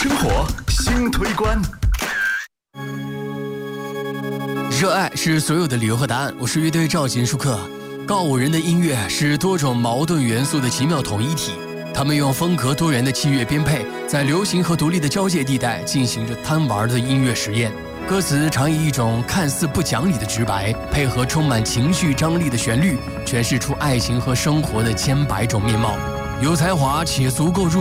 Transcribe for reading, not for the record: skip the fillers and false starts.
生活新推关。 热爱是所有的理由和答案。我是乐队赵琴舒克。告五人的音乐是多种矛盾元素的奇妙统一体，他们用风格多元的器乐编配，在流行和独立的交界地带进行着贪玩的音乐实验。歌词常以一种看似不讲理的直白，配合充满情绪张力的旋律，诠释出爱情和生活的千百种面貌。有才华且足够入